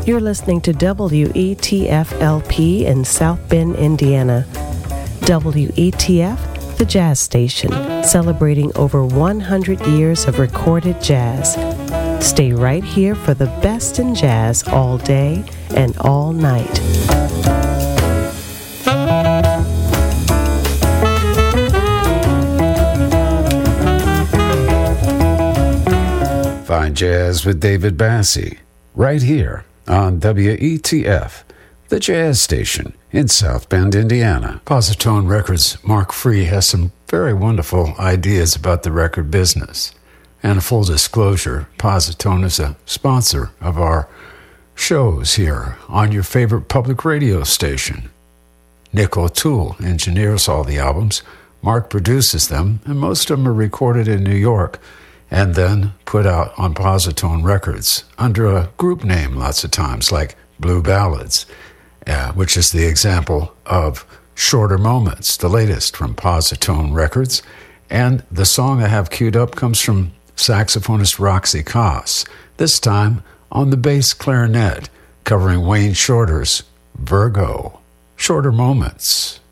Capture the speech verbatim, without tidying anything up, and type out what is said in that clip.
You're listening to W E T F L P in South Bend, Indiana. W E T F, the jazz station, celebrating over one hundred years of recorded jazz. Stay right here for the best in jazz all day and all night. Fine Jazz with David Bassie, right here on W E T F, the jazz station in South Bend, Indiana. Positone Records' Mark Free has some very wonderful ideas about the record business. And a full disclosure, Positone is a sponsor of our shows here on your favorite public radio station. Nick O'Toole engineers all the albums. Mark produces them, and most of them are recorded in New York and then put out on Positone Records under a group name lots of times, like Blue Ballads, uh, which is the example of Shorter Moments, the latest from Positone Records. And the song I have queued up comes from saxophonist Roxy Koss, this time on the bass clarinet, covering Wayne Shorter's Virgo. Shorter Moments.